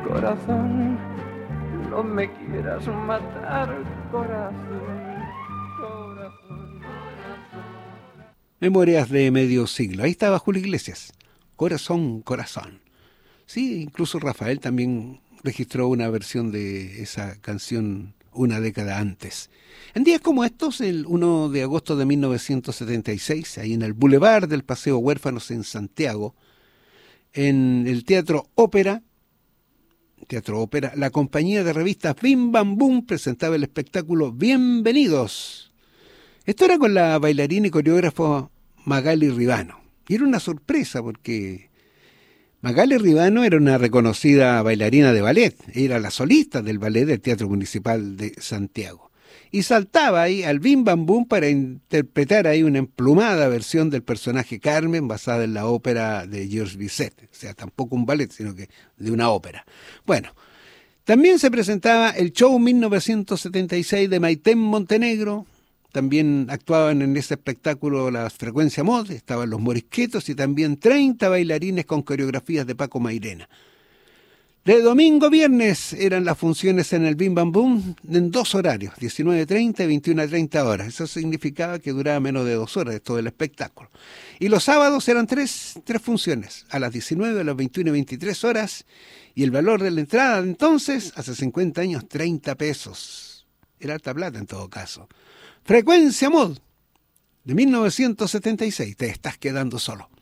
corazón, no me quieras matar, corazón. Memorias de medio siglo. Ahí estaba Julio Iglesias. Corazón, corazón. Sí, incluso Rafael también registró una versión de esa canción una década antes. En días como estos, el 1 de agosto de 1976, ahí en el Boulevard del Paseo Huérfanos en Santiago, en el Teatro Ópera, la compañía de revistas Bim Bam Boom presentaba el espectáculo Bienvenidos. Esto era con la bailarina y coreógrafo Magali Ribano. Y era una sorpresa porque Magali Ribano era una reconocida bailarina de ballet. Era la solista del ballet del Teatro Municipal de Santiago. Y saltaba ahí al Bim Bam Boom para interpretar ahí una emplumada versión del personaje Carmen basada en la ópera de Georges Bizet. O sea, tampoco un ballet, sino que de una ópera. Bueno, también se presentaba el show 1976 de Maitén Montenegro. También actuaban en ese espectáculo la Frecuencia Mod, estaban los Morisquetos y también 30 bailarines con coreografías de Paco Mairena. De domingo a viernes eran las funciones en el Bim Bam Boom en 2 horarios, 19:30 y 21:30 horas. Eso significaba que duraba menos de 2 horas todo el espectáculo. Y los sábados eran tres funciones, a las 19, a las 21 y 23 horas. Y el valor de la entrada entonces, hace 50 años, 30 pesos. Era alta plata en todo caso. Frecuencia Mod, de 1976, te estás quedando solo.